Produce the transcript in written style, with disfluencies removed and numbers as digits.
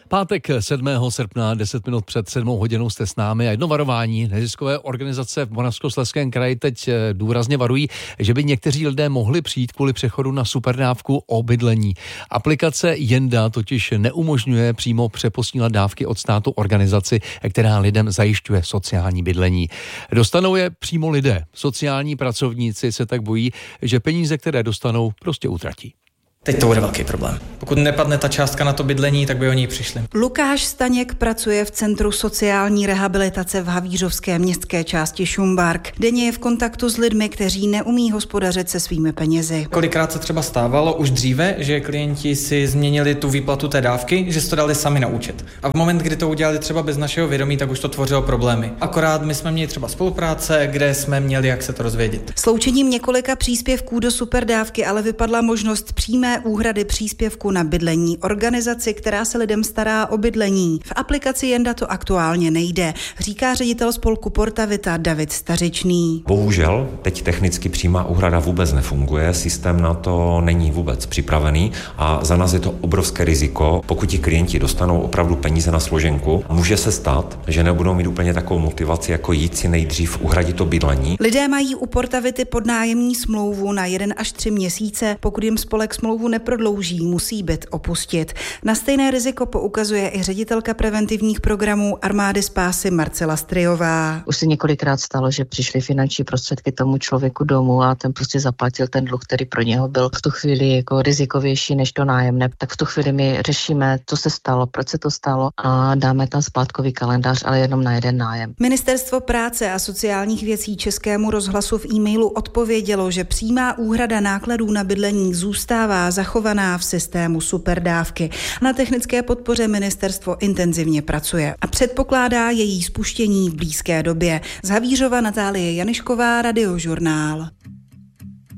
Pátek 7. srpna, 10 minut před 7 hodinou jste s námi a jedno varování. Neziskové organizace v Moravskoslezském kraji teď důrazně varují, že by někteří lidé mohli přijít kvůli přechodu na superdávku o bydlení. Aplikace Jenda totiž neumožňuje přímo přeposílat dávky od státu organizaci, která lidem zajišťuje sociální bydlení. Dostanou je přímo lidé. Sociální pracovníci se tak bojí, že peníze, které dostanou, prostě utratí. Teď to bude velký problém. Pokud nepadne ta částka na to bydlení, tak by o ní přišli. Lukáš Staněk pracuje v Centru sociální rehabilitace v havířovské městské části Šumbark. Denně je v kontaktu s lidmi, kteří neumí hospodařit se svými penězi. Kolikrát se třeba stávalo už dříve, že klienti si změnili tu výplatu té dávky, že si to dali sami na účet. A v moment, kdy to udělali třeba bez našeho vědomí, tak už to tvořilo problémy. Akorát my jsme měli třeba spolupráce, kde jsme měli jak se to rozvědět. Sloučením několika příspěvků do superdávky ale vypadla možnost přímé úhrady příspěvku na bydlení organizaci, která se lidem stará o bydlení. V aplikaci Jenda to aktuálně nejde, říká ředitel spolku Portavita David Stařičný. Bohužel teď technicky přímá úhrada vůbec nefunguje, systém na to není vůbec připravený a za nás je to obrovské riziko. Pokud ti klienti dostanou opravdu peníze na složenku, může se stát, že nebudou mít úplně takovou motivaci, jako jít si nejdřív uhradit to bydlení. Lidé mají u Portavity podnájemní smlouvu na 1 až 3 měsíce, pokud jim spolek smlouvu neprodlouží, musí byt opustit. Na stejné riziko poukazuje i ředitelka preventivních programů Armády spásy Marcela Stryjová. Už se několikrát stalo, že přišly finanční prostředky tomu člověku domů a ten prostě zaplatil ten dluh, který pro něho byl v tu chvíli jako rizikovější než to nájemné. Tak v tu chvíli my řešíme, co se stalo, proč se to stalo a dáme tam splátkový kalendář, ale jenom na jeden nájem. Ministerstvo práce a sociálních věcí Českému rozhlasu v e-mailu odpovědělo, že přímá úhrada nákladů na bydlení zůstává zachovaná v systému superdávky. Na technické podpoře ministerstvo intenzivně pracuje a předpokládá její spuštění v blízké době. Z Havířova Natálie Janišková, Radiožurnál.